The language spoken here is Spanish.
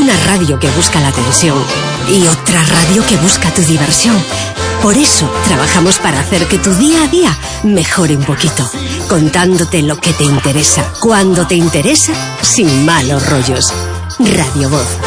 Una radio que busca la atención y otra radio que busca tu diversión. Por eso trabajamos para hacer que tu día a día mejore un poquito, contándote lo que te interesa, cuando te interesa, sin malos rollos. Radio Voz,